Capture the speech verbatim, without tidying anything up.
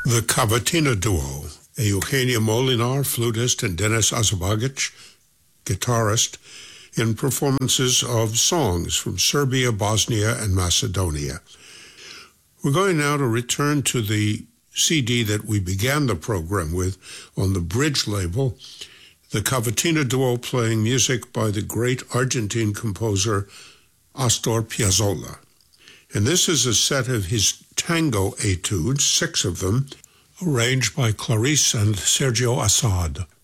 The Cavatina Duo, Eugenia Molinar, flutist, and Denis Azabagic, guitarist, in performances of songs from Serbia, Bosnia, and Macedonia. We're going now to return to the C D that we began the program with on the Bridge label, the Cavatina Duo playing music by the great Argentine composer Astor Piazzolla. And this is a set of his tango etudes, six of them, arranged by Clarice and Sergio Assad.